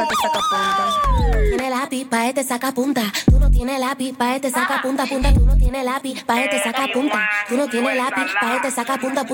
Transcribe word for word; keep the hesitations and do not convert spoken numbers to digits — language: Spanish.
pa' te saca punta. Tiene lápiz, pa' este saca punta. Tú no tienes lápiz, pa' este saca punta, punta. Tú no tienes lápiz, pa' este saca punta. Tú no tienes lápiz, pa' este saca punta, punta.